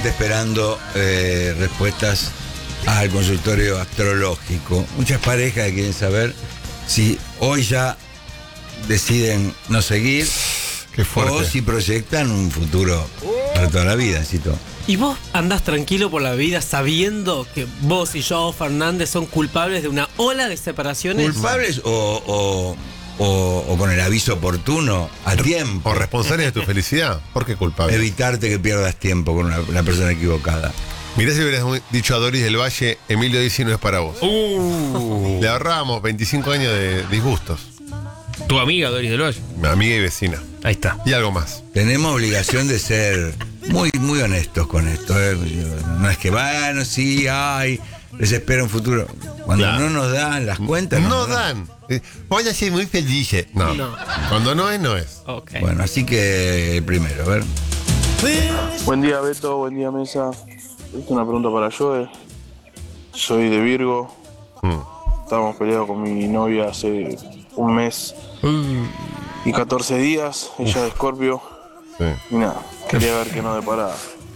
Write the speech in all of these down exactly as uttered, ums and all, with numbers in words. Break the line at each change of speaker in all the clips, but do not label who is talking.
gente esperando eh, respuestas al consultorio astrológico. Muchas parejas que quieren saber si hoy ya deciden no seguir.
Qué fuerte.
O si proyectan un futuro para toda la vida, Cito.
¿Y vos andás tranquilo por la vida sabiendo que vos y Joao Fernández son culpables de una ola de separaciones?
¿Culpables o, o, o, o con el aviso oportuno a tiempo?
¿O responsables de tu felicidad? ¿Por qué culpable?
Evitarte que pierdas tiempo con una, una persona equivocada.
Mirá si hubieras dicho a Doris del Valle, Emilio Dizzi no es para vos.
Uh.
Le ahorrábamos veinticinco años de disgustos.
Tu amiga Doris del Valle.
Mi amiga y vecina.
Ahí está.
Y algo más.
Tenemos obligación de ser muy, muy honestos con esto. ¿eh? No es que, bueno, sí, ay, les espera un futuro. Cuando
Claro.
no nos dan las cuentas.
No
nos
dan. Eh, Voy a ser muy feliz. No.
No.
Cuando no es, no es.
Ok.
Bueno, así que el primero, a ver.
Buen día, Beto, buen día, Mesa. Esta es una pregunta para Joe. Soy de Virgo.
Mm.
Estábamos peleados con mi novia hace un mes y catorce días. Ella de Escorpio.
Sí.
Y nada, quería ver qué nos depara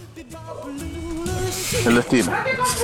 el destino.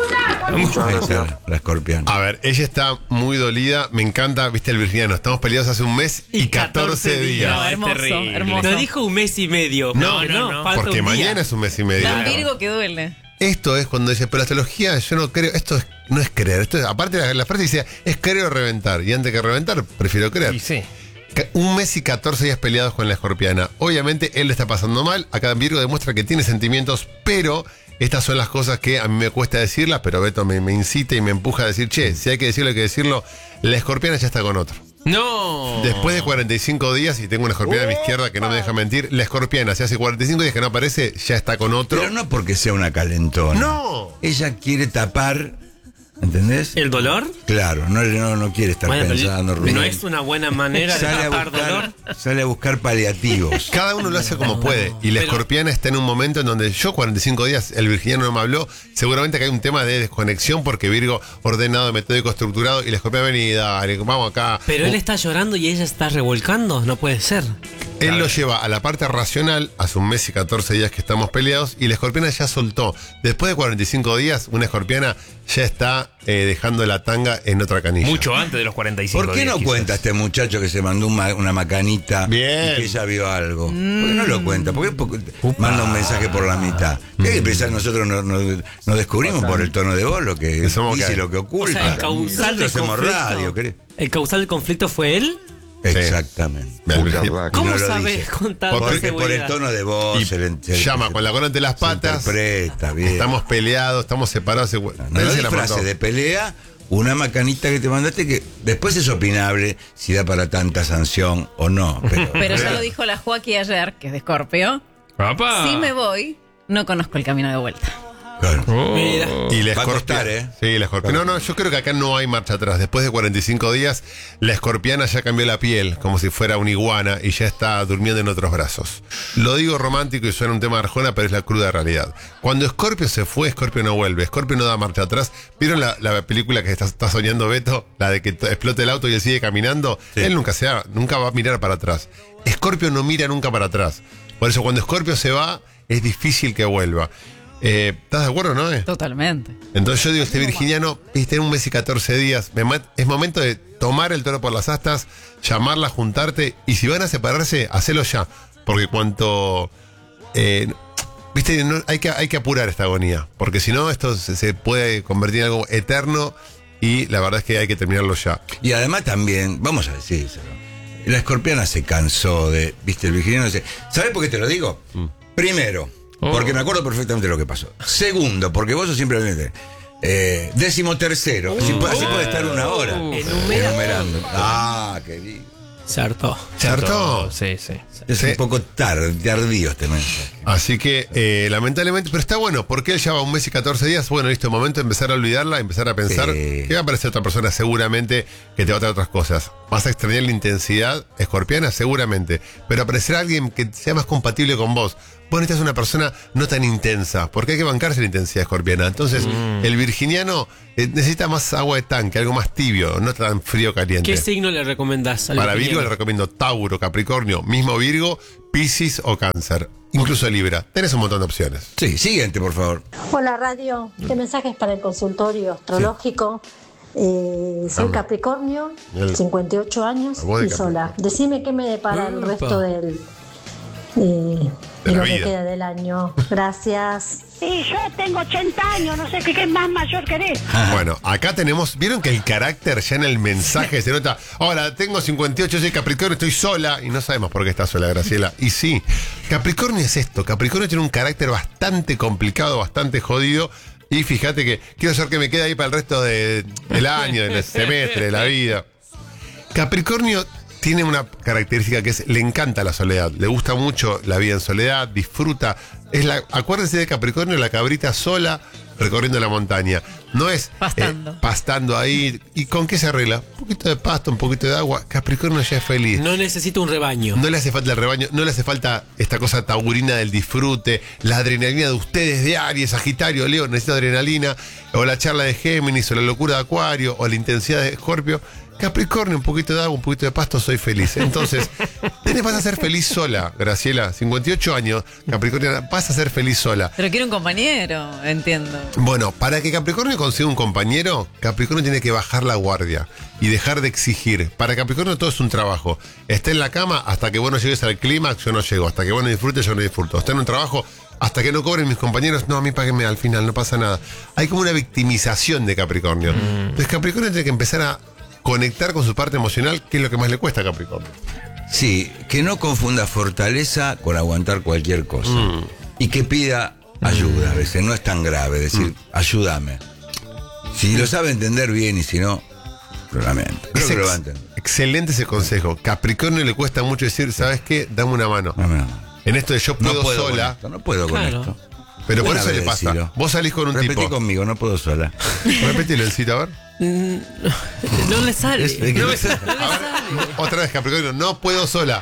Muchas
Ahí
gracias.
está, la escorpión.
A ver, ella está muy dolida. Me encanta, viste, el virginiano. Estamos peleados hace un mes y catorce días.
No, es
Hermoso,
terrible.
hermoso.
No dijo un mes y medio.
No,
porque
no, no,
falta
Porque
un día.
mañana es un mes y medio.
Tan Virgo que duele.
Esto es cuando dice, pero la astrología yo no creo, esto es- no es creer, esto es, aparte la, la frase dice, es creer o reventar, y antes que reventar, prefiero creer.
Y sí.
Ca- Un mes y catorce días peleados con la escorpiana. Obviamente él le está pasando mal, acá Virgo demuestra que tiene sentimientos, pero estas son las cosas que a mí me cuesta decirlas, pero Beto me, me incita y me empuja a decir, che, si hay que decirlo, hay que decirlo, la escorpiana ya está con otro.
No.
Después de cuarenta y cinco días, y tengo una escorpiana a mi izquierda que no me deja mentir, la escorpiana, si hace cuarenta y cinco días que no aparece, ya está con otro.
Pero no porque sea una calentona.
¡No!
Ella quiere tapar, ¿entendés?
¿El dolor?
Claro, no, no, no quiere estar
Bueno, pero
pensando.
no
Rubén.
es una buena manera de
Sale a,
tapar dolor.
buscar, sale a buscar paliativos.
Cada uno lo hace como puede. Y la
Pero-
escorpiana está en un momento en donde yo, cuarenta y cinco días, el virginiano no me habló. Seguramente que hay un tema de desconexión porque Virgo ordenado, metódico, estructurado. Y la escorpiana vení, dale, vamos acá.
Pero él
Uh,
está llorando y ella está revolcando. No puede ser.
él lo lleva a la parte racional, hace un mes y catorce días que estamos peleados. Y la escorpiana ya soltó. Después de cuarenta y cinco días, una escorpiana ya está eh, dejando la tanga en otra canilla.
Mucho antes de los cuarenta y cinco
¿Por qué
días,
no
quizás.
cuenta este muchacho que se mandó un ma- una macanita
Bien.
y que ella vio algo? ¿Por qué no lo cuenta? ¿Por qué po- manda un mensaje por la mitad? ¿Qué hay que pensar? Nosotros no, no- no descubrimos por el tono de voz lo que
Que somos
dice y
que-
lo que
O
oculta.
sea, el causal
Nosotros
del
hacemos
conflicto.
radio, ¿querés?
¿El causal del conflicto fue él?
Exactamente.
El virginiano-
Y
¿Cómo
no lo
sabes
dice.
con tanta
Porque por el
seguridad?
tono de voz
Y
se le- se-
llama
se-
con la cola entre las
se
patas.
interpreta, bien.
Estamos peleados, estamos separados.
No, no
Él se la
disfrace
mandó.
de pelea, una macanita que te mandaste que después es opinable si da para tanta sanción o no. Pero,
Pero ya lo dijo la Joaquí ayer, que es de Escorpio.
¡Papá!
Si me voy, no conozco el camino de vuelta.
claro.
Mira.
Y la
Va a
escorpiana.
costar, ¿eh?
Sí, la escorpiana. No, no, yo creo que acá no hay marcha atrás. Después de cuarenta y cinco días, la escorpiana ya cambió la piel, como si fuera una iguana, y ya está durmiendo en otros brazos. Lo digo romántico y suena un tema de Arjona, pero es la cruda realidad. Cuando Scorpio se fue, Scorpio no vuelve. Scorpio no da marcha atrás. ¿Vieron la, la película que está, está soñando Beto? La de que t- explote el auto y él sigue caminando.
Sí.
Él nunca, se va, nunca va a mirar para atrás. Scorpio no mira nunca para atrás. Por eso cuando Scorpio se va, es difícil que vuelva. Eh, ¿Estás de acuerdo, no?
Totalmente.
Entonces yo digo, este virginiano, viste, en un mes y catorce días, me ma- es momento de tomar el toro por las astas, llamarla, juntarte, y si van a separarse, hacelo ya. Porque cuanto... eh, viste, no- hay, que, hay que apurar esta agonía, porque si no, esto se, se puede convertir en algo eterno, y la verdad es que hay que terminarlo ya.
Y además también, vamos a decírselo, la escorpiana se cansó de, viste, el virginiano dice, ¿sabes por qué te lo digo? Primero,
Oh.
porque me acuerdo perfectamente de lo que pasó. Segundo, porque vos sos siempre... Eh, décimo tercero, así, puede, así puede estar una hora
Enumera.
enumerando. Ah, querido.
Se hartó.
¿Se hartó?
Sí, sí.
Es
Sí.
un poco tarde, tardío este mensaje.
Así que, eh, lamentablemente, pero está bueno, porque él ya va un mes y catorce días. Bueno, listo, momento de empezar a olvidarla, empezar a pensar
Sí.
que va a aparecer otra persona seguramente que te va a traer otras cosas. Vas a extrañar la intensidad escorpiana, seguramente, pero aparecerá alguien que sea más compatible con vos. Vos necesitas una persona no tan intensa, porque hay que bancarse la intensidad escorpiana. Entonces, el virginiano eh, necesita más agua de tanque, algo más tibio, no tan frío caliente.
¿Qué signo le recomendás al
Para Virgo
virginiano?
le recomiendo Tauro, Capricornio, mismo Virgo, Piscis o Cáncer. incluso Libra. Tenés un montón de opciones.
Sí, siguiente, por favor.
Hola radio, este mensaje es para el consultorio astrológico. Eh, soy
Ah,
Capricornio,
el-
cincuenta y ocho años
la voz de
y sola. Decime qué me depara el
Upa.
resto del, eh, de
la
lo que
vida.
queda del año. Gracias.
Y yo tengo ochenta años, no sé qué, qué más mayor querés.
Bueno, acá tenemos, vieron que el carácter ya en el mensaje se nota. Hola, tengo cincuenta y ocho, soy Capricornio, estoy sola. Y no sabemos por qué está sola, Graciela. Y sí, Capricornio es esto. Capricornio tiene un carácter bastante complicado, bastante jodido. Y fíjate que quiero saber que me queda ahí para el resto de- del año, del semestre, de la vida. Capricornio tiene una característica que es, le encanta la soledad, le gusta mucho la vida en soledad, disfruta. Es la, acuérdense de Capricornio, la cabrita sola recorriendo la montaña. No es
Pastando.
eh, pastando ahí. ¿Y con qué se arregla? Un poquito de pasto, un poquito de agua. Capricornio ya es feliz.
No necesito un rebaño.
No le hace falta el rebaño, no le hace falta esta cosa taurina del disfrute, la adrenalina de ustedes de Aries, Sagitario, Leo, necesita adrenalina, o la charla de Géminis, o la locura de Acuario, o la intensidad de Escorpio. Capricornio, un poquito de agua, un poquito de pasto, soy feliz. Entonces, tenés, vas a ser feliz sola, Graciela. cincuenta y ocho años, Capricornio, vas a ser feliz sola.
Pero quiero un compañero, entiendo.
Bueno, para que Capricornio consiga un compañero, Capricornio tiene que bajar la guardia y dejar de exigir. Para Capricornio todo es un trabajo. Está en la cama hasta que vos no llegues al clímax, yo no llego. Hasta que vos no disfrutes, yo no disfruto. Está en un trabajo hasta que no cobren mis compañeros, no, a mí páguenme al final, no pasa nada. Hay como una victimización de Capricornio. Entonces Capricornio tiene que empezar a conectar con su parte emocional, que es lo que más le cuesta a Capricornio.
Sí, que no confunda fortaleza con aguantar cualquier cosa.
Mm.
Y que pida ayuda a veces, no es tan grave, decir, ayúdame. Si lo sabe entender bien y si no, lo lamento. Creo
Es
que lo
ex-
va a entender.
excelente ese consejo. Capricornio le cuesta mucho decir, ¿sabes qué? Dame una mano.
Dame una
En esto de yo
No
puedo,
puedo con
sola,
esto, no puedo con
Claro.
esto.
pero por
Una
eso
vez
le pasa.
decilo.
Vos salís con un
Repetí
tipo.
conmigo, no puedo sola.
Repetilo, Encita, a ver.
No le sale.
Es- es que-
no, me sale. No le
A ver,
sale.
otra vez, Capricornio, no puedo sola.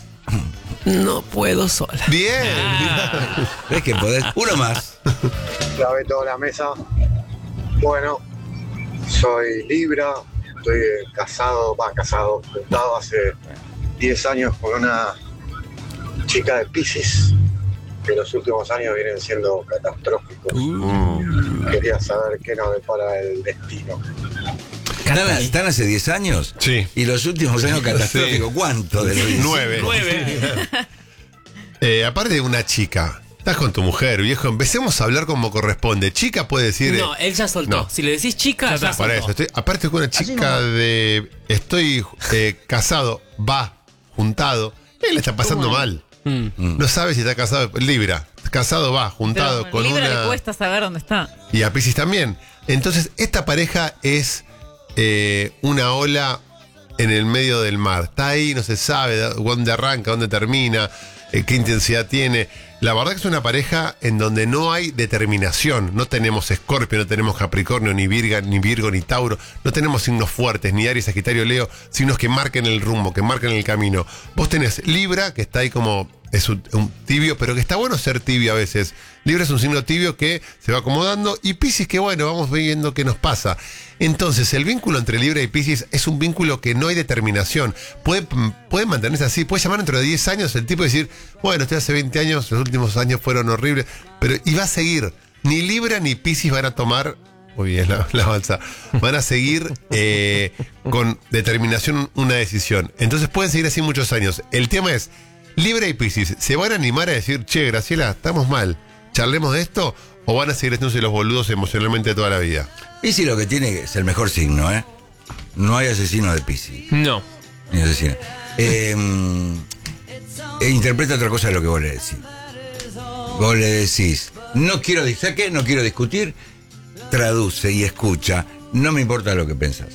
No puedo sola.
Bien.
¿Ves que podés? Uno más.
Clave toda la mesa. Bueno, soy Libra, estoy eh, casado, va, casado, juntado hace diez años con una chica de Piscis, que los últimos años vienen siendo catastróficos. Quería saber qué nos depara el destino.
¿Están, están hace diez años?
Sí.
Y los últimos años catastróficos, ¿cuánto de los diez?
Nueve.
Nueve.
Eh, aparte de una chica, estás con tu mujer, viejo. Empecemos a hablar como corresponde. Chica puede decir. eh,
No, él ya soltó.
No.
Si le decís chica, ya,
Para
soltó.
eso, estoy, aparte con una chica de. Estoy eh, casado, va, juntado. Él le está pasando mal.
Mm.
No sabe si está casado. Libra, casado, va, juntado
Pero
con
Libra
una.
le cuesta saber dónde está.
Y a Piscis también. Entonces, esta pareja es eh, una ola en el medio del mar. Está ahí, no se sabe dónde arranca, dónde termina, eh, qué intensidad tiene. La verdad que es una pareja en donde no hay determinación. No tenemos Escorpio, no tenemos Capricornio, ni Virga, ni Virgo, ni Tauro. No tenemos signos fuertes, ni Aries, Sagitario, Leo, signos que marquen el rumbo, que marquen el camino. Vos tenés Libra, que está ahí como es un, un tibio, pero que está bueno ser tibio a veces. Libra es un signo tibio que se va acomodando, y Piscis que bueno, vamos viendo qué nos pasa. Entonces, el vínculo entre Libra y Piscis es un vínculo que no hay determinación. Puede, puede mantenerse así, puede llamar dentro de diez años el tipo y decir, bueno, estoy hace veinte años, los últimos años fueron horribles, pero y va a seguir. Ni Libra ni Piscis van a tomar, muy bien la, la balsa, van a seguir eh, con determinación una decisión. Entonces pueden seguir así muchos años. El tema es, Libra y Piscis, ¿se van a animar a decir, che, Graciela, estamos mal, charlemos de esto? ¿O van a seguir haciéndose los boludos emocionalmente toda la vida?
Piscis lo que tiene es el mejor signo, ¿eh? No hay asesino de Piscis.
No.
Ni asesina. Eh, eh, interpreta otra cosa de lo que vos le decís. Vos le decís, no quiero, ¿sabes qué? No quiero discutir, traduce y escucha. No me importa lo que pensás.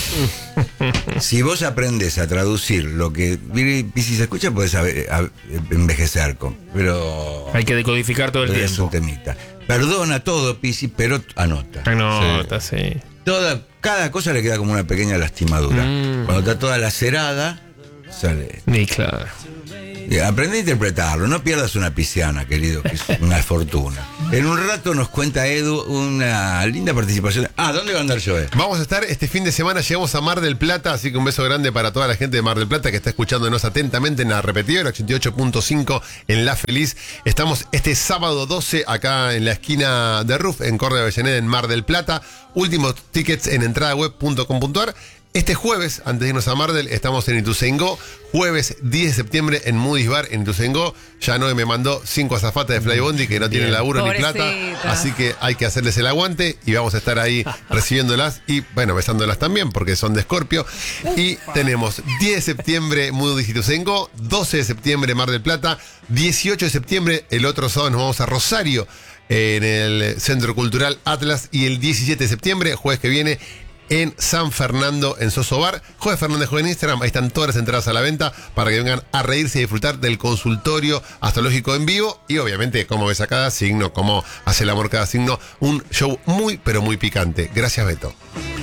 Si vos aprendes a traducir lo que Piscis escucha, podés saber- a- envejecer con. Pero.
Hay que decodificar todo el
pero es un
tiempo.
temita. Perdona todo, Piscis, pero anota.
Anota, sí.
Toda, cada cosa le queda como una pequeña lastimadura.
Mm.
Cuando está toda lacerada, sale.
Ni claro.
Aprende a interpretarlo, no pierdas una pisciana, querido, que es una fortuna. En un rato nos cuenta Edu una linda participación. Ah, ¿dónde va a andar Joe?
Vamos a estar este fin de semana, llegamos a Mar del Plata, así que un beso grande para toda la gente de Mar del Plata que está escuchándonos atentamente en la repetidora ochenta y ocho punto cinco en La Feliz. Estamos este sábado doce acá en la esquina de Ruf, en Córdoba Avellaneda, en Mar del Plata. Últimos tickets en entradaweb punto com punto ar. Este jueves, antes de irnos a Mar del, estamos en Ituzaingó. Jueves diez de septiembre en Moody's Bar en Ituzaingó. Ya Noé me mandó cinco azafatas de Flybondi que no tienen laburo ni plata. Así que hay que hacerles el aguante y vamos a estar ahí recibiéndolas y, bueno, besándolas también porque son de Scorpio. Y tenemos diez de septiembre Moody's Ituzaingó, doce de septiembre Mar del Plata, dieciocho de septiembre el otro sábado nos vamos a Rosario en el Centro Cultural Atlas y el diecisiete de septiembre, jueves que viene, en San Fernando, en Soso Bar. José Fernández Joven en Instagram, ahí están todas las entradas a la venta para que vengan a reírse y disfrutar del consultorio astrológico en vivo y obviamente cómo ves a cada signo, cómo hace el amor cada signo. Un show muy, pero muy picante. Gracias, Beto.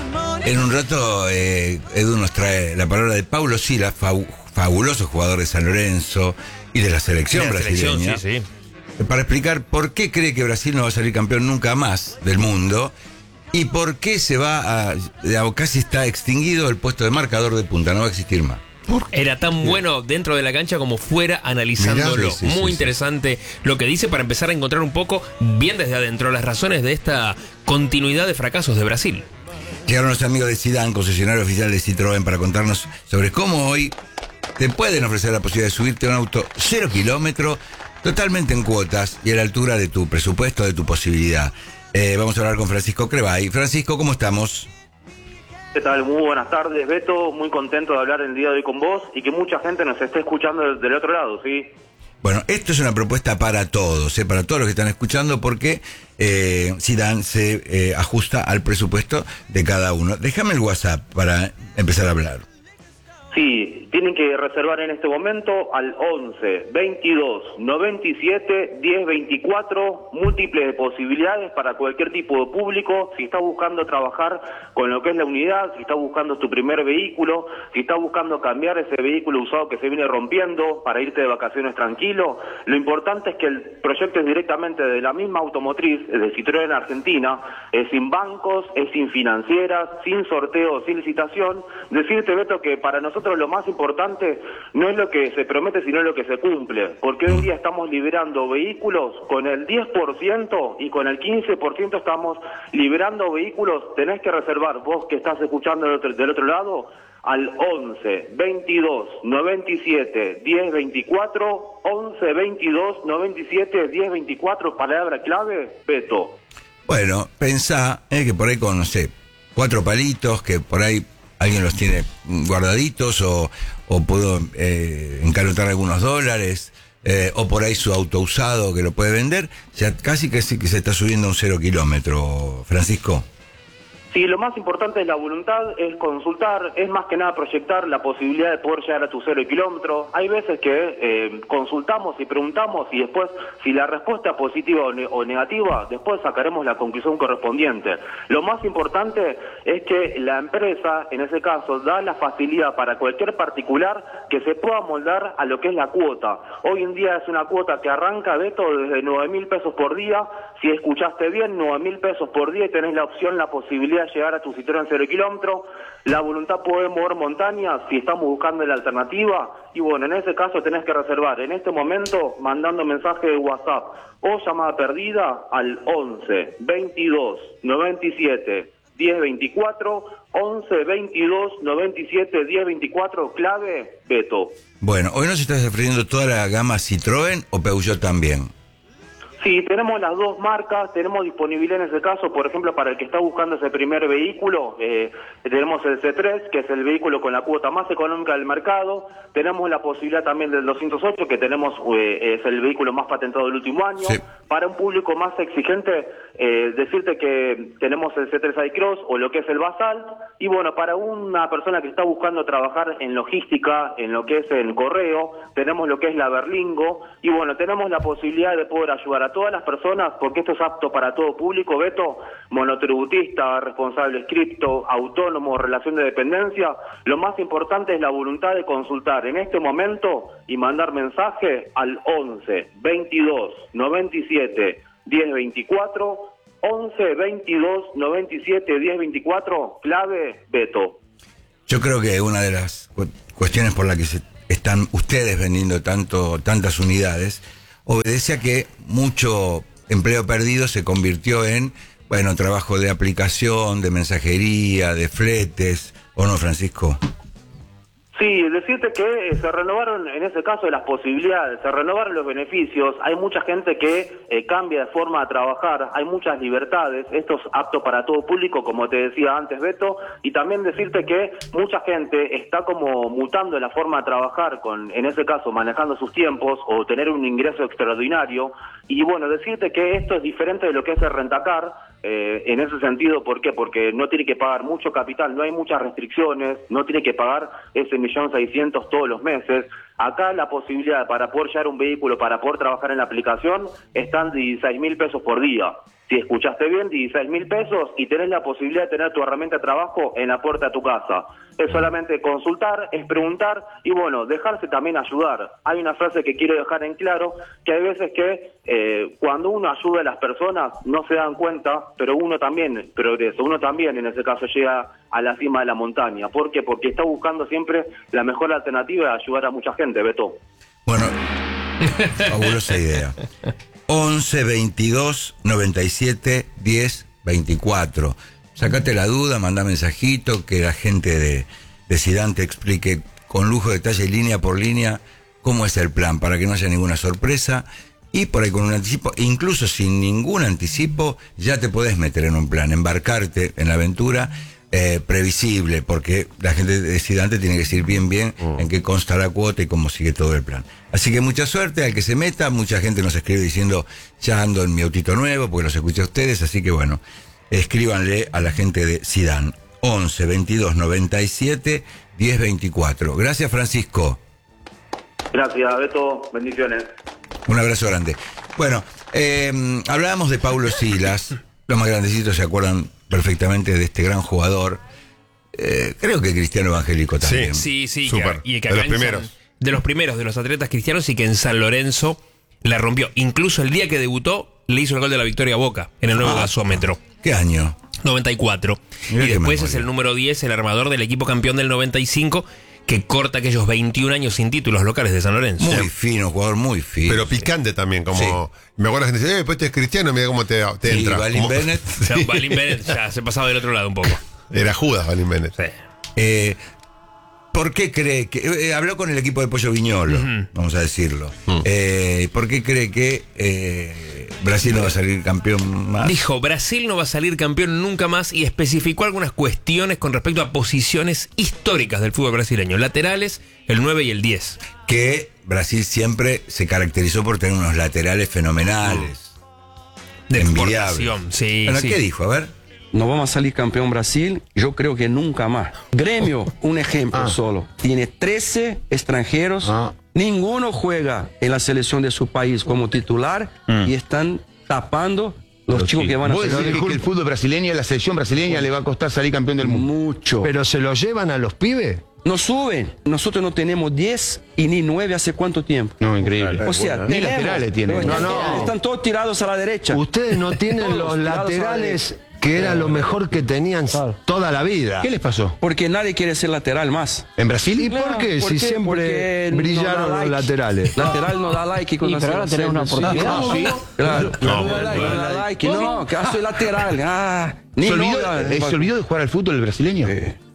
En un rato, eh, Edu nos trae la palabra de Paulo Sila, fabu- fabuloso jugador de San Lorenzo y de la selección
De la
brasileña,
selección, sí, sí.
para explicar por qué cree que Brasil no va a salir campeón nunca más del mundo. ¿Y por qué se va a, a... casi está extinguido el puesto de marcador de punta? No va a existir más.
Era tan bueno dentro de la cancha como fuera analizándolo.
Mirá, sí, sí,
Muy
sí,
interesante lo que dice para empezar a encontrar un poco, bien desde adentro, las razones de esta continuidad de fracasos de Brasil.
Llegaron los amigos de Zidane, concesionario oficial de Citroën, para contarnos sobre cómo hoy te pueden ofrecer la posibilidad de subirte a un auto cero kilómetro, totalmente en cuotas y a la altura de tu presupuesto, de tu posibilidad. Eh, vamos a hablar con Francisco Crebay. Francisco, ¿cómo estamos?
¿Qué tal? Muy buenas tardes, Beto. Muy contento de hablar el día de hoy con vos y que mucha gente nos esté escuchando del, del otro lado, ¿sí?
Bueno, esto es una propuesta para todos, ¿eh? Para todos los que están escuchando, porque eh, Zidane se eh, ajusta al presupuesto de cada uno. Déjame el WhatsApp para empezar a hablar.
Sí, tienen que reservar en este momento al once, veintidós, noventa y siete, diez, veinticuatro, múltiples de posibilidades para cualquier tipo de público. Si estás buscando trabajar con lo que es la unidad, si estás buscando tu primer vehículo, si estás buscando cambiar ese vehículo usado que se viene rompiendo para irte de vacaciones tranquilo, lo importante es que el proyecto es directamente de la misma automotriz, es de Citroën Argentina, es sin bancos, es sin financieras, sin sorteo, sin licitación. Decirte, Beto, que para nosotros lo más importante no es lo que se promete, sino lo que se cumple, porque hoy en día estamos liberando vehículos con el diez por ciento y con el quince por ciento estamos liberando vehículos. Tenés que reservar, vos que estás escuchando del otro, del otro lado, al once, veintidós, noventa y siete, diez, veinticuatro, once, veintidós, noventa y siete, diez, veinticuatro, palabra clave, Beto.
Bueno, pensá eh, que por ahí con, no sé, cuatro palitos, que por ahí alguien los tiene guardaditos o, o puedo eh, encarotar algunos dólares, eh, o por ahí su auto usado que lo puede vender, o sea, casi que sí que se está subiendo a un cero kilómetro, Francisco.
Sí, lo más importante es la voluntad, es consultar, es más que nada proyectar la posibilidad de poder llegar a tu cero kilómetro. Hay veces que eh, consultamos y preguntamos y después, si la respuesta es positiva o, ne o negativa, después sacaremos la conclusión correspondiente. Lo más importante es que la empresa, en ese caso, da la facilidad para cualquier particular que se pueda moldar a lo que es la cuota. Hoy en día es una cuota que arranca, Beto, desde nueve mil pesos por día. Si escuchaste bien, nueve mil pesos por día y tenés la opción, la posibilidad de llegar a tu Citroën cero kilómetro. La voluntad puede mover montañas si estamos buscando la alternativa. Y bueno, en ese caso tenés que reservar en este momento mandando mensaje de WhatsApp o llamada perdida al once, veintidós, noventa y siete, diez, veinticuatro, once, veintidós, noventa y siete, diez, veinticuatro, clave, Beto.
Bueno, hoy nos estás ofreciendo toda la gama Citroën o Peugeot también.
Sí, tenemos las dos marcas, tenemos disponibilidad en ese caso, por ejemplo, para el que está buscando ese primer vehículo, eh, tenemos el C tres, que es el vehículo con la cuota más económica del mercado, tenemos la posibilidad también del doscientos ocho, que tenemos eh, es el vehículo más patentado del último año. Sí. Para un público más exigente, eh, decirte que tenemos el C tres iCross o lo que es el Basalt, y bueno, para una persona que está buscando trabajar en logística, en lo que es el correo, tenemos lo que es la Berlingo, y bueno, tenemos la posibilidad de poder ayudar a todas las personas, porque esto es apto para todo público, Beto, monotributista, responsable cripto, autónomo, relación de dependencia. Lo más importante es la voluntad de consultar en este momento y mandar mensaje al once, veintidós, noventa y siete, diez veinticuatro, once veintidós noventa y siete diez veinticuatro, clave Beto.
Yo creo que una de las cu- cuestiones por las que se están ustedes vendiendo tanto tantas unidades obedece a que mucho empleo perdido se convirtió en, bueno, trabajo de aplicación, de mensajería, de fletes, ¿o no, Francisco?
Sí, decirte que eh, se renovaron en ese caso las posibilidades, se renovaron los beneficios, hay mucha gente que eh, cambia de forma de trabajar, hay muchas libertades, esto es apto para todo público, como te decía antes Beto, y también decirte que mucha gente está como mutando la forma de trabajar, con, en ese caso manejando sus tiempos o tener un ingreso extraordinario, y bueno, decirte que esto es diferente de lo que es el rentacar, eh, en ese sentido, ¿por qué? Porque no tiene que pagar mucho capital, no hay muchas restricciones, no tiene que pagar ese millón seiscientos todos los meses. Acá la posibilidad para poder llevar un vehículo, para poder trabajar en la aplicación, están dieciséis mil pesos por día. Si escuchaste bien, dieciséis mil pesos y tenés la posibilidad de tener tu herramienta de trabajo en la puerta de tu casa. Es solamente consultar, es preguntar y bueno, dejarse también ayudar. Hay una frase que quiero dejar en claro, que hay veces que eh, cuando uno ayuda a las personas no se dan cuenta, pero uno también progresa, uno también en ese caso llega a la cima de la montaña. ¿Por qué? Porque está buscando siempre la mejor alternativa de ayudar a mucha gente, Beto.
Bueno, fabulosa idea. once veintidós noventa y siete diez veinticuatro. Sacate la duda, mandá mensajito, que la gente de, de Zidane te explique con lujo de detalle, línea por línea, cómo es el plan, para que no haya ninguna sorpresa. Y por ahí con un anticipo, incluso sin ningún anticipo, ya te podés meter en un plan, embarcarte en la aventura eh, previsible, porque la gente de Zidane te tiene que decir bien bien mm. en qué consta la cuota y cómo sigue todo el plan. Así que mucha suerte al que se meta. Mucha gente nos escribe diciendo, ya ando en mi autito nuevo, porque los escuché a ustedes, así que bueno, escríbanle a la gente de Zidane. once veintidós noventa y siete diez veinticuatro. Gracias, Francisco.
Gracias, Beto. Bendiciones.
Un abrazo grande. Bueno, eh, hablábamos de Paulo Silas. Los más grandecitos se acuerdan perfectamente de este gran jugador. Eh, creo que Cristiano Evangélico también.
Sí, sí,
Súper.
que, y que
De
acá
los
en San-
primeros.
de los primeros, de los atletas cristianos, y que en San Lorenzo la rompió. Incluso el día que debutó, le hizo el gol de la victoria a Boca, en el nuevo
Ah,
gasómetro.
¿Qué año?
noventa y cuatro.
Mirá
Y
qué
después
memoria.
es el número diez, el armador del equipo campeón del noventa y cinco, que corta aquellos veintiún años sin títulos locales de San Lorenzo.
Muy fino, jugador muy fino.
Pero picante también, como...
Sí.
Me acuerdo la gente dice, eh, pues este es cristiano, mira cómo te, te
Y
entra.
Balín
Como-
Bennett.
O sea, Balín Bennett ya se pasaba del otro lado un poco.
Era Judas, Balín Bennett.
Sí.
Eh, ¿Por qué cree que... eh, habló con el equipo de Pollo Viñolo,
Ujú.
vamos a decirlo.
Mm.
Eh, ¿Por qué cree que eh, Brasil no va a salir campeón más?
Dijo, Brasil no va a salir campeón nunca más, y especificó algunas cuestiones con respecto a posiciones históricas del fútbol brasileño. Laterales, el nueve y el diez.
Que Brasil siempre se caracterizó por tener unos laterales fenomenales.
De
Envidiables.
exportación, sí,
Bueno,
sí.
¿qué dijo? A ver.
No vamos a salir campeón Brasil, yo creo que nunca más. Gremio, un ejemplo
Ah.
solo. Tiene trece extranjeros,
Ah.
ninguno juega en la selección de su país como titular y están tapando los chicos que van a
¿Vos
ser.
decís que el fútbol brasileño, la selección brasileña le va a costar salir campeón del mundo?
Mucho.
¿Pero se lo llevan a los pibes?
No suben. Nosotros no tenemos diez y ni nueve hace cuánto tiempo.
No, increíble.
O sea,
Ni
tenemos,
laterales tienen.
pero
No,
están,
no.
están todos tirados a la derecha.
Ustedes no tienen
Todos
los
tirados a la
laterales
derecha.
que era lo mejor que tenían toda la vida. ¿Qué les pasó?
Porque nadie quiere ser lateral más.
¿En Brasil? ¿Y
Claro,
por qué?
¿por
Si
qué?
siempre
Porque no
brillaron
da
los
like.
laterales.
Lateral no da like con
Y
la
pero ahora tenés una
selección.
oportunidad.
Sí, claro.
No,
No da like, no da like. No, que soy lateral. Ah, ni
¿Se olvidó,
no da-
eh, ¿Se olvidó de jugar al fútbol el brasileño?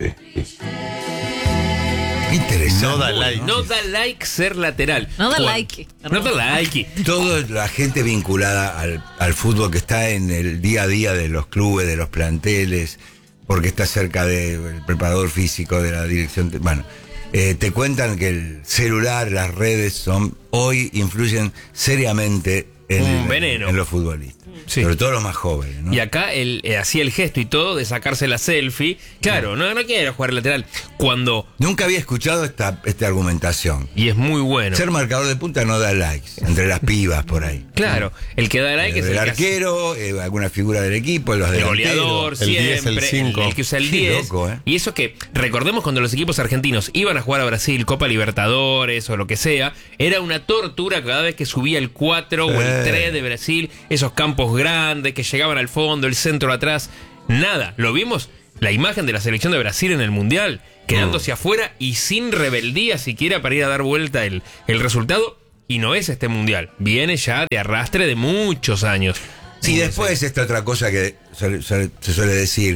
Interesante.
No da like.
No da like ser lateral.
No da
Juan-
like.
No da like.
Toda la gente vinculada al, al fútbol que está en el día a día de los clubes, de los planteles, porque está cerca del preparador físico, de la dirección. te- Bueno, eh, te cuentan que el celular, las redes son hoy influyen seriamente en,
Un
el-
veneno.
en los futbolistas.
Sí.
Sobre todo los más jóvenes, ¿no?
Y acá él eh, hacía el gesto y todo de sacarse la selfie. Claro, no, no quiere jugar lateral. Cuando.
Nunca había escuchado esta, esta argumentación.
Y es muy bueno.
Ser marcador de punta no da likes entre las pibas por ahí.
Claro, el que da like es
el
el que hace-
arquero, eh, alguna figura del equipo, los
el
delanteros.
goleador,
El
siempre,
diez, el cinco.
el que usa el
Qué
diez.
loco, ¿eh?
Y eso que, recordemos cuando los equipos argentinos iban a jugar a Brasil, Copa Libertadores o lo que sea, era una tortura cada vez que subía el cuatro o el tres de Brasil, esos campos grandes que llegaban al fondo, el centro atrás, nada, lo vimos, la imagen de la selección de Brasil en el Mundial, quedándose mm. afuera y sin rebeldía siquiera para ir a dar vuelta el, el resultado, y no es este Mundial, viene ya de arrastre de muchos años.
Sí, después esta otra cosa que se, se, se suele decir,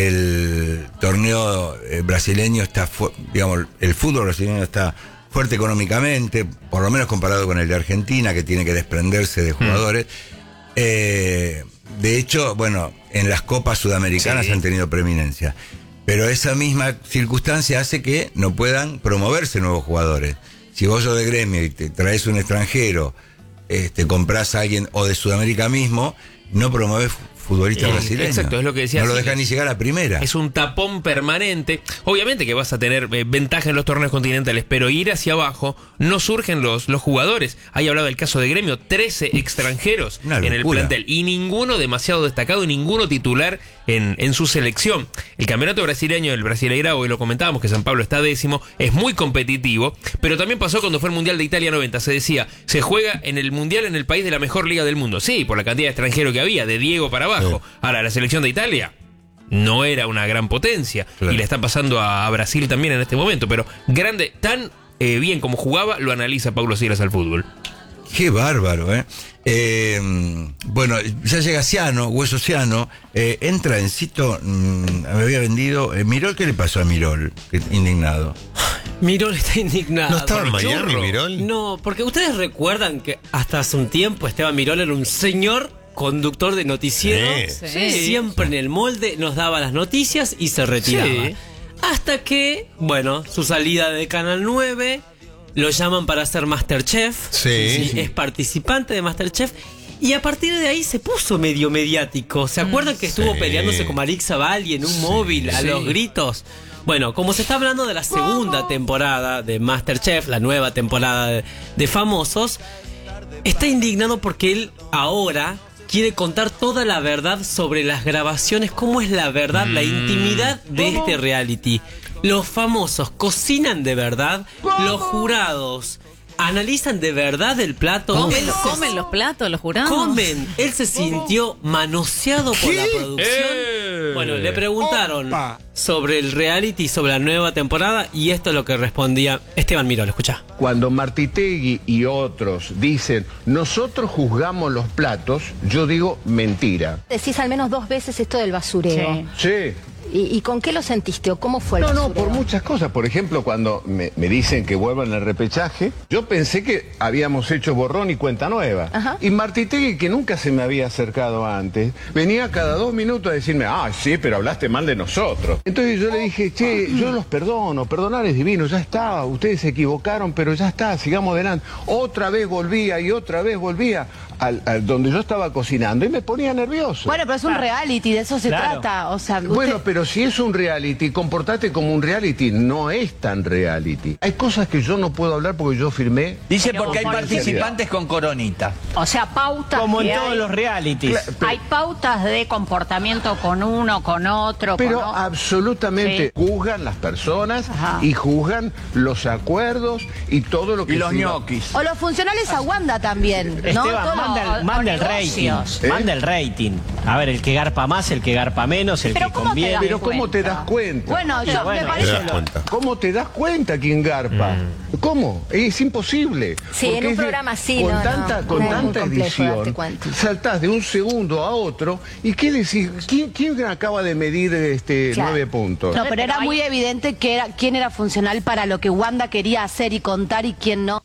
el torneo brasileño está, fu- digamos, el fútbol brasileño está fuerte económicamente, por lo menos comparado con el de Argentina, que tiene que desprenderse de jugadores. Mm. Eh, de hecho, bueno, en las copas sudamericanas sí. han tenido preeminencia, pero esa misma circunstancia hace que no puedan promoverse nuevos jugadores. Si vos sos de gremio y te traes un extranjero, este, compras a alguien, o de Sudamérica mismo, no promueves futbolistas eh, brasileños.
Exacto, es lo que decía.
No lo dejan ni llegar a primera.
Es un tapón permanente. Obviamente que vas a tener eh, ventaja en los torneos continentales, pero ir hacia abajo no surgen los, los jugadores. Ahí hablaba del caso de Gremio, trece extranjeros en el plantel y ninguno demasiado destacado y ninguno titular en, en su selección. El campeonato brasileño, el Brasileirao, hoy lo comentábamos que San Pablo está décimo, es muy competitivo, pero también pasó cuando fue el Mundial de Italia noventa. Se decía, se juega en el Mundial en el país de la mejor liga del mundo. Sí, por la cantidad de extranjeros que había, de Diego para abajo. Sí. Ahora, la selección de Italia no era una gran potencia, claro, y le está pasando a, a Brasil también en este momento, pero grande, tan eh, bien como jugaba, lo analiza Paulo Silas al fútbol.
Qué bárbaro, ¿eh? eh bueno, ya llega Ciano, Hueso Ciano, eh, entra en Cito, mmm, me había vendido. Eh, Mirol, ¿qué le pasó a Mirol? Indignado.
Mirol está indignado.
¿No estaba en Miami, Mirol?
No, porque ustedes recuerdan que hasta hace un tiempo Esteban Mirol era un señor conductor de noticiero, sí, sí. siempre en el molde, nos daba las noticias y se retiraba. Sí. Hasta que, bueno, su salida de Canal nueve, lo llaman para hacer Masterchef,
sí.
sí, es participante de Masterchef, y a partir de ahí se puso medio mediático. ¿Se acuerdan que estuvo sí. peleándose con Marik Zavalli en un sí. móvil a sí. los gritos? Bueno, como se está hablando de la segunda temporada de Masterchef, la nueva temporada de, de Famosos, está indignado porque él ahora quiere contar toda la verdad sobre las grabaciones, cómo es la verdad, mm. la intimidad de ¿Cómo? este reality. Los famosos cocinan de verdad, ¿Cómo? los jurados analizan de verdad el plato.
¿Comen, se... ¿Comen los platos los jurados?
Comen. Él se sintió manoseado por ¿Qué? la producción. Eh. Bueno, le preguntaron Opa. sobre el reality, sobre la nueva temporada, y esto es lo que respondía Esteban Mirol. Escuchá.
Cuando Martitegui y otros dicen, nosotros juzgamos los platos, yo digo mentira.
Decís al menos dos veces esto del basureo.
Sí. Sí.
¿Y, ¿Y con qué lo sentiste o cómo fue el
No,
basureo?
no, por muchas cosas. Por ejemplo, cuando me, me dicen que vuelvan al repechaje, yo pensé que habíamos hecho borrón y cuenta nueva. Ajá. Y Martitegui, que nunca se me había acercado antes, venía cada dos minutos a decirme, ah, sí, pero hablaste mal de nosotros. Entonces yo le dije, che, yo los perdono, perdonar es divino, ya está, ustedes se equivocaron, pero ya está, sigamos adelante. Otra vez volvía y otra vez volvía al, al donde yo estaba cocinando y me ponía nervioso.
Bueno, pero es un reality, de eso se claro. trata. O sea, usted...
Bueno, pero si es un reality, comportate como un reality, no es tan reality. Hay cosas que yo no puedo hablar porque yo firmé.
Dice porque hay participantes con coronita.
O sea, pautas.
Como en
que
todos
hay,
los realities.
Claro, pero, hay pautas de comportamiento con uno, con otro.
Pero
con otro.
absolutamente sí. juzgan las personas Ajá. y juzgan los acuerdos y todo lo que...
Y los ñoquis.
O los funcionales a Wanda también, ¿no?
Esteban,
Todo,
manda el, manda el rating. ¿Eh? Manda el rating. A ver, el que garpa más, el que garpa menos, el
pero
que
¿cómo
conviene.
Pero ¿cómo te das cuenta?
Bueno, yo
bueno,
me parece...
¿Te das cuenta?
¿Cómo te das cuenta quién garpa? Mm. ¿Cómo? Es imposible.
Sí, en un programa así,
Con
no,
tanta,
no,
con
no
tanta edición, saltás de un segundo a otro, ¿y qué decís? ¿Quién, quién acaba de medir este claro. nueve puntos?
No, pero era muy evidente que era, quién era funcional para lo que Wanda quería hacer y contar y quién no.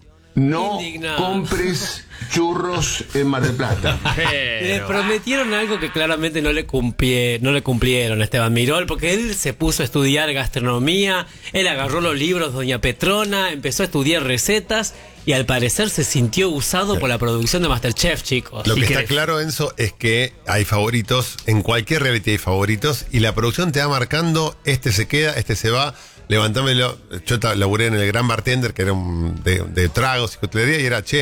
No
Indignado.
compres churros en Mar del Plata.
Le prometieron algo que claramente no le, cumplie, no le cumplieron a Esteban Mirol, porque él se puso a estudiar gastronomía, él agarró los libros de Doña Petrona, empezó a estudiar recetas y al parecer se sintió usado por la producción de Masterchef, chicos.
Lo que
¿Y
está
qué?
claro, Enzo, es que hay favoritos, en cualquier reality hay favoritos, y la producción te va marcando, este se queda, este se va. Levantámelo. Yo laburé en el Gran Bartender, que era un de, de tragos y coctelería, y era, che,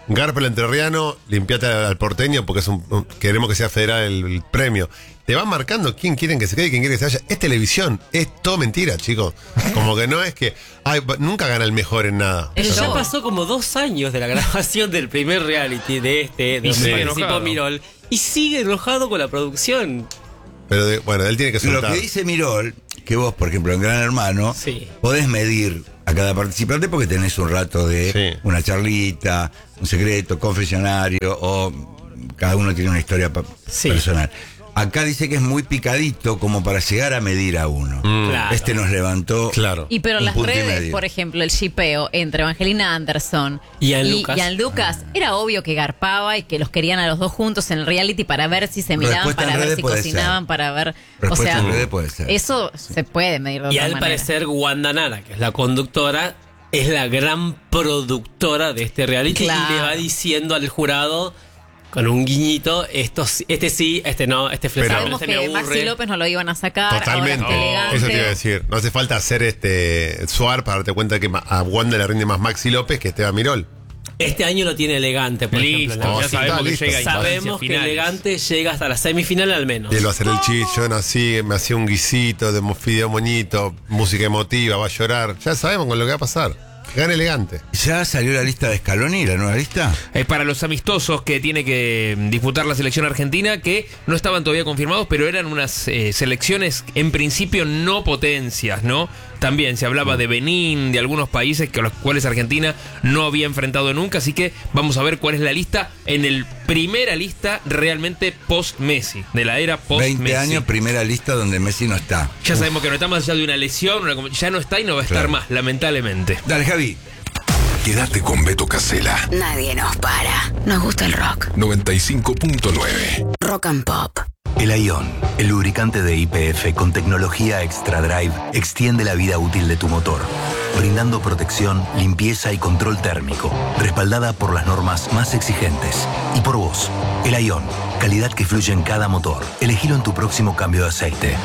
garpa el entrerriano, limpiate al, al porteño porque es un, un- queremos que sea federal el, el premio. Te van marcando quién quieren que se quede y quién quiere que se vaya. Es televisión, es todo mentira, chicos. Como que no es que ay, nunca gana el mejor en nada.
Pero ya pasó como dos años de la grabación del primer reality de este, de
Y
donde
sigue
participó
enojado.
Mirol, y sigue enojado con la producción.
Pero de- bueno, él tiene que
Lo
soltar.
que dice Mirol, que vos, por ejemplo, en Gran Hermano, podés medir a cada participante porque tenés un rato de una charlita, un secreto, confesionario, o cada uno tiene una historia pa- personal. Acá dice que es muy picadito como para llegar a medir a uno.
Mm.
Claro.
Este nos levantó
claro.
Y pero
un
las
punto y
redes,
medio.
por ejemplo, el shipeo entre Evangelina Anderson
Y Ian
y
Lucas.
Ian Lucas, era obvio que garpaba y que los querían a los dos juntos en el reality para ver si se miraban,
Respuesta en
para ver
redes
si
puede
cocinaban,
ser.
para ver. O
Respuesta
sea,
en redes puede ser.
eso se puede medir de
Y
otra
al
manera.
parecer Wanda Nara, que es la conductora, es la gran productora de este reality
Claro.
y le va diciendo al jurado con un guiñito, esto, sí- este sí, este no, este flexible,
Sabemos
este me
que
aburre.
Maxi López no lo iban a sacar.
Totalmente.
Ahora está elegante.
Eso te iba a decir. No hace falta hacer este Suar para darte cuenta que ma- a Wanda le rinde más Maxi López que Esteban Mirol.
Este año lo tiene Elegante, por
Listo,
ejemplo.
ya sabemos que llega a instancias
Sabemos que
finales.
Elegante llega hasta la semifinal al menos.
Y él va a hacer el chiste, yo nací, me hacía un guisito de mo- fideo moñito, música emotiva, va a llorar. Ya sabemos con lo que va a pasar. Gana Elegante.
¿Ya salió la lista de Scaloni, la nueva lista?
Es para los amistosos que tiene que disputar la selección argentina, que no estaban todavía confirmados, pero eran unas eh, selecciones en principio no potencias, ¿no? También se hablaba de Benín, de algunos países que a los cuales Argentina no había enfrentado nunca, así que vamos a ver cuál es la lista en el primera lista realmente post-Messi, de la era post-Messi.
veinte años, primera lista donde Messi no está.
Ya sabemos que no está más allá de una lesión, una com- ya no está y no va a estar
Claro.
más, lamentablemente.
Dale, Javi.
Quédate con Beto Casella.
Nadie nos para. Nos gusta el rock.
noventa y cinco punto nueve.
Rock and Pop.
El Ion, el lubricante de Y P F con tecnología Extra Drive, extiende la vida útil de tu motor, brindando protección, limpieza y control térmico, respaldada por las normas más exigentes. Y por vos, el Ion, calidad que fluye en cada motor. Elegilo en tu próximo cambio de aceite.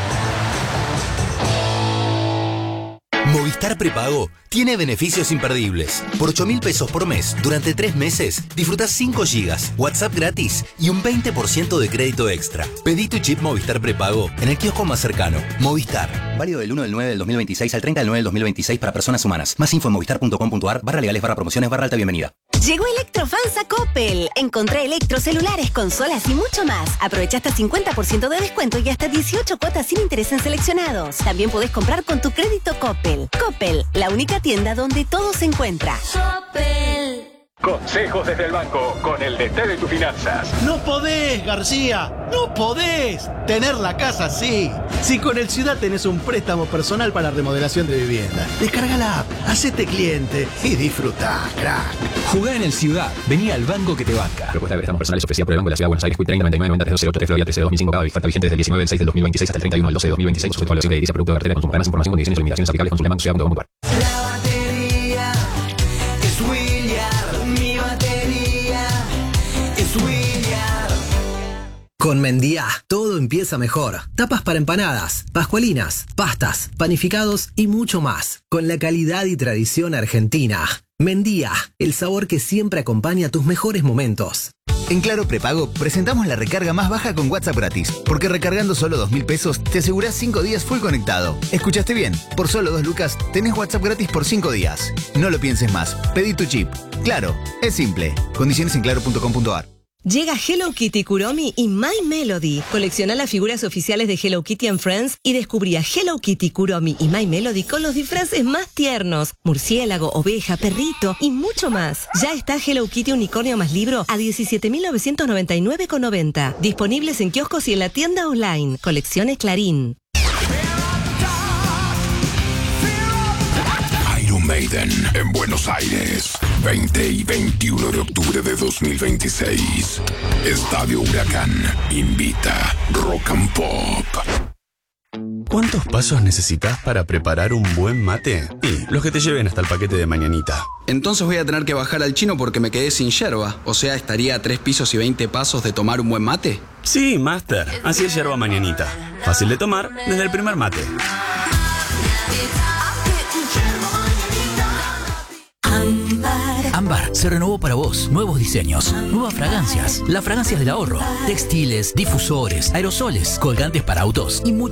Movistar Prepago tiene beneficios imperdibles. Por ocho mil pesos por mes, durante tres meses, disfrutás cinco gigas, WhatsApp gratis y un veinte por ciento de crédito extra. Pedí tu chip Movistar Prepago en el kiosco más cercano. Movistar. Válido del uno del nueve del dos mil veintiséis al treinta del nueve del dos mil veintiséis para personas humanas. Más info en movistar punto com punto ar, barra legales, barra promociones, barra alta bienvenida.
Llegó Electrofans a Coppel. Encontré electrocelulares, consolas y mucho más. Aprovecha hasta cincuenta por ciento de descuento y hasta dieciocho cuotas sin interés en seleccionados. También podés comprar con tu crédito Coppel. Coppel, la única tienda donde todo se encuentra.
Coppel. Consejos desde el banco con el D T de tus finanzas.
No podés, García, no podés tener la casa así. Si con el Ciudad tenés un préstamo personal para remodelación de vivienda, descarga la app, hacete cliente y disfrutá, crack.
Jugá en el Ciudad. Vení al banco que te banca. Propuesta de préstamos personales ofrecida por el Banco de la Ciudad de Buenos Aires. Q treinta noventa y nueve noventa tres ocho tres Florida trece dos mil cinco. Cada oferta vigente desde el diecinueve del seis del dos mil veintiséis hasta el treinta y uno del doce del dos mil veintiséis. Sujeto a la de producto de cartera de consumo. Para más información, condiciones y limitaciones aplicables. Consulta banco ciudad punto com punto ar.
La batería es William, mi batería es William.
Con Mendía, todo empieza mejor. Tapas para empanadas, pascualinas, pastas, panificados y mucho más. Con la calidad y tradición argentina. Mendía, el sabor que siempre acompaña tus mejores momentos.
En Claro Prepago presentamos la recarga más baja con WhatsApp gratis, porque recargando solo dos mil pesos te asegurás cinco días full conectado. ¿Escuchaste bien? Por solo dos lucas tenés WhatsApp gratis por cinco días. No lo pienses más, pedí tu chip. Claro, es simple. Condiciones en claro punto com punto ar.
Llega Hello Kitty Kuromi y My Melody. Colecciona las figuras oficiales de Hello Kitty and Friends y descubrí a Hello Kitty Kuromi y My Melody con los disfraces más tiernos. Murciélago, oveja, perrito y mucho más. Ya está Hello Kitty Unicornio más libro a diecisiete mil novecientos noventa y nueve con noventa. Disponibles en kioscos y en la tienda online. Colecciones Clarín.
Iron Maiden en Buenos Aires, veinte y veintiuno de octubre de dos mil veintiséis. Estadio Huracán invita Rock and Pop.
¿Cuántos pasos necesitas para preparar un buen mate? Y los que te lleven hasta el paquete de mañanita.
Entonces voy a tener que bajar al chino porque me quedé sin yerba. O sea, estaría a tres pisos y veinte pasos de tomar un buen mate.
Sí, Master. Así es yerba mañanita. Fácil de tomar desde el primer mate.
Ámbar,
Ámbar se renovó para vos. Nuevos diseños, nuevas fragancias, las fragancias del ahorro, textiles, difusores, aerosoles, colgantes para autos y mucho